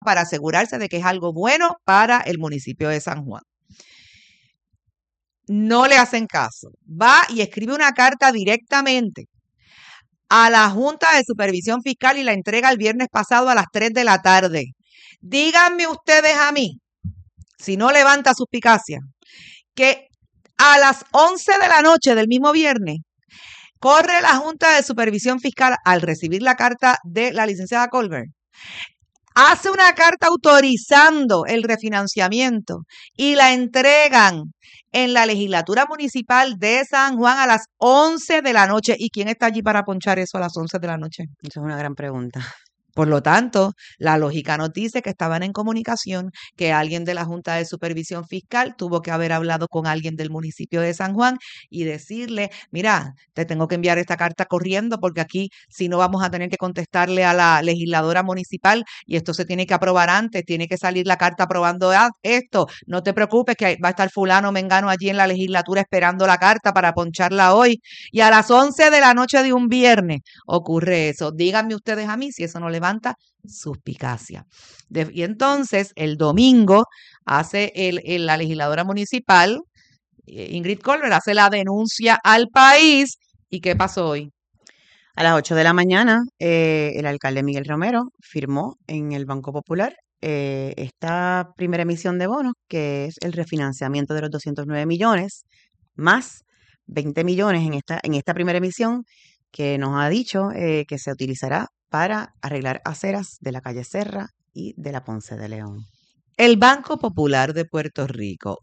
para asegurarse de que es algo bueno para el municipio de San Juan. No le hacen caso. Va y escribe una carta directamente a la Junta de Supervisión Fiscal y la entrega el viernes pasado a las 3 de la tarde. Díganme ustedes a mí, si no levanta suspicacia, que a las 11 de la noche del mismo viernes corre la Junta de Supervisión Fiscal al recibir la carta de la licenciada Colbert. Hace una carta autorizando el refinanciamiento y la entregan en la legislatura municipal de San Juan a las 11 de la noche. ¿Y quién está allí para ponchar eso a las 11 de la noche? Eso es una gran pregunta. Por lo tanto, la lógica nos dice que estaban en comunicación, que alguien de la Junta de Supervisión Fiscal tuvo que haber hablado con alguien del municipio de San Juan y decirle, mira, te tengo que enviar esta carta corriendo porque aquí si no vamos a tener que contestarle a la legisladora municipal y esto se tiene que aprobar antes, tiene que salir la carta aprobando esto. No te preocupes que va a estar fulano mengano allí en la legislatura esperando la carta para poncharla hoy. Y a las 11 de la noche de un viernes ocurre eso. Díganme ustedes a mí si eso no levanta suspicacia. Y entonces el domingo hace la legisladora municipal, Ingrid Colbert, hace la denuncia al país. ¿Y qué pasó hoy? A las 8 de la mañana, el alcalde Miguel Romero firmó en el Banco Popular esta primera emisión de bonos, que es el refinanciamiento de los 209 millones, más 20 millones en esta primera emisión, que nos ha dicho que se utilizará para arreglar aceras de la calle Serra y de la Ponce de León. El Banco Popular de Puerto Rico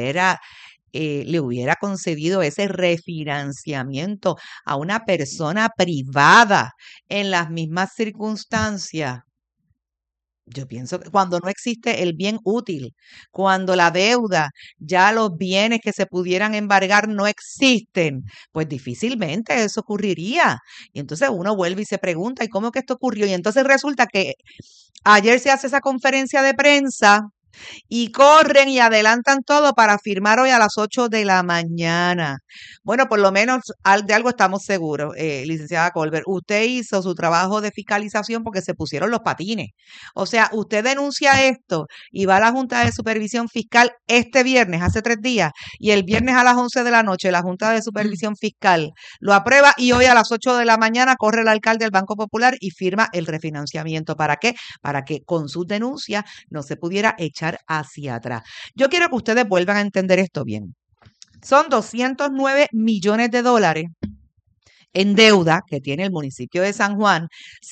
le hubiera concedido ese refinanciamiento a una persona privada en las mismas circunstancias. Yo pienso que cuando no existe el bien útil, cuando la deuda, ya los bienes que se pudieran embargar no existen, pues difícilmente eso ocurriría. Y entonces uno vuelve y se pregunta, ¿y cómo que esto ocurrió? Y entonces resulta que ayer se hace esa conferencia de prensa y corren y adelantan todo para firmar hoy a las 8 de la mañana. Bueno, por lo menos de algo estamos seguros, licenciada Colbert. Usted hizo su trabajo de fiscalización porque se pusieron los patines. O sea, usted denuncia esto y va a la Junta de Supervisión Fiscal este viernes, hace 3 días, y el viernes a las 11 de la noche la Junta de Supervisión Fiscal lo aprueba y hoy a las 8 de la mañana corre el alcalde del Banco Popular y firma el refinanciamiento. ¿Para qué? Para que con sus denuncias no se pudiera echar hacia atrás. Yo quiero que ustedes vuelvan a entender esto bien. Son 209 millones de dólares en deuda que tiene el municipio de San Juan,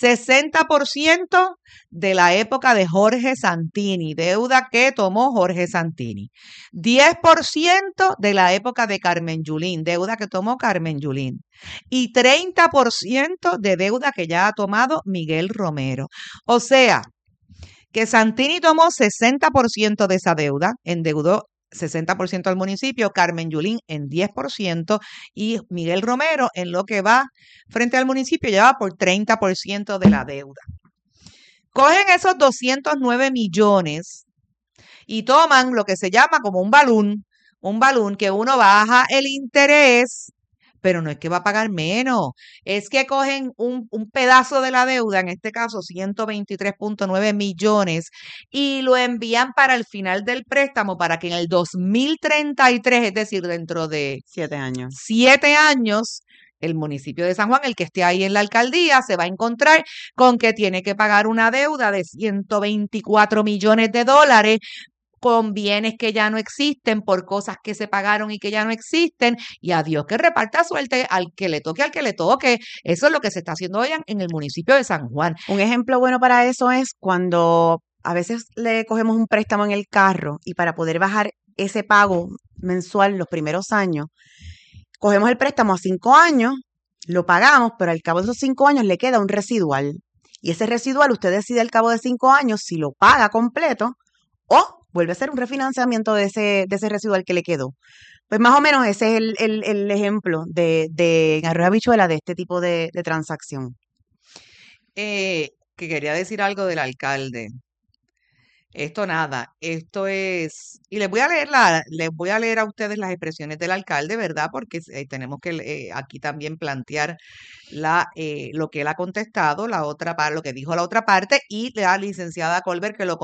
60% de la época de Jorge Santini, deuda que tomó Jorge Santini, 10% de la época de Carmen Yulín, deuda que tomó Carmen Yulín, y 30% de deuda que ya ha tomado Miguel Romero. O sea, que Santini tomó 60% de esa deuda, endeudó 60% al municipio, Carmen Yulín en 10% y Miguel Romero en lo que va frente al municipio lleva por 30% de la deuda. Cogen esos 209 millones y toman lo que se llama como un balón que uno baja el interés, pero no es que va a pagar menos, es que cogen un pedazo de la deuda, en este caso 123.9 millones, y lo envían para el final del préstamo para que en el 2033, es decir, dentro de 7 años, 7 años, el municipio de San Juan, el que esté ahí en la alcaldía, se va a encontrar con que tiene que pagar una deuda de 124 millones de dólares con bienes que ya no existen, por cosas que se pagaron y que ya no existen, y a Dios que reparta suerte al que le toque, al que le toque. Eso es lo que se está haciendo hoy en el municipio de San Juan. Un ejemplo bueno para eso es cuando a veces le cogemos un préstamo en el carro y para poder bajar ese pago mensual los primeros años, cogemos el préstamo a 5 años, lo pagamos, pero al cabo de esos 5 años le queda un residual. Y ese residual usted decide al cabo de 5 años si lo paga completo o vuelve a ser un refinanciamiento de ese residual que le quedó. Pues más o menos ese es el ejemplo de Arroyo Habichuela de este tipo de transacción. Que quería decir algo del alcalde. Esto nada, esto es, y les voy a leer a ustedes las expresiones del alcalde, ¿verdad? Porque tenemos que aquí también plantear lo que él ha contestado, lo que dijo la otra parte, y la licenciada Colbert que lo